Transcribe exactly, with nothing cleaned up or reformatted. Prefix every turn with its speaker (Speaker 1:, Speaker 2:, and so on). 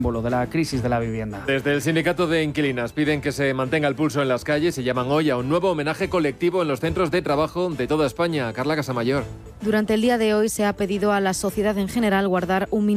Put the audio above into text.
Speaker 1: de la crisis de la vivienda.
Speaker 2: Desde el sindicato de inquilinas piden que se mantenga el pulso en las calles y llaman hoy a un nuevo homenaje colectivo en los centros de trabajo de toda España. Carla Casamayor.
Speaker 3: Durante el día de hoy se ha pedido a la sociedad en general guardar un minuto